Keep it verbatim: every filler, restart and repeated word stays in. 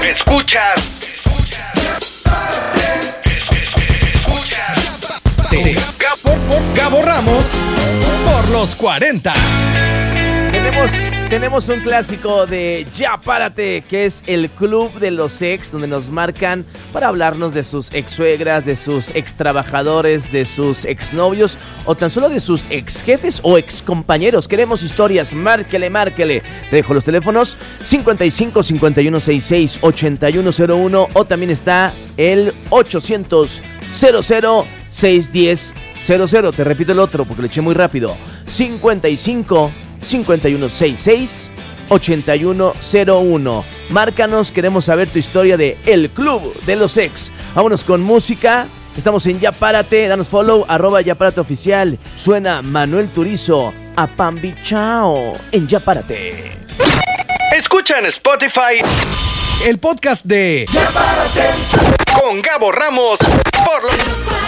Escuchas. Gabo, Gabo Ramos por los cuarenta. Tenemos, tenemos un clásico de Ya Párate, que es el club de los ex, donde nos marcan para hablarnos de sus ex suegras, de sus ex trabajadores, de sus exnovios o tan solo de sus ex jefes o ex compañeros. Queremos historias, márquele, márquele. Te dejo los teléfonos cincuenta y cinco, cincuenta y uno sesenta y seis, ochenta y uno cero uno o también está el ochocientos, cero cero, seiscientos diez, cero cero. Te repito el otro porque lo eché muy rápido. cincuenta y cinco, cincuenta y uno sesenta y seis, ochenta y uno cero uno. Márcanos, queremos saber tu historia de El Club de los Ex. Vámonos con música. Estamos en Ya Párate. Danos follow, arroba Ya Párate Oficial. Suena Manuel Turizo, a Pambi Chao en Ya Párate. Escucha en Spotify el podcast de Ya Párate con Gabo Ramos por los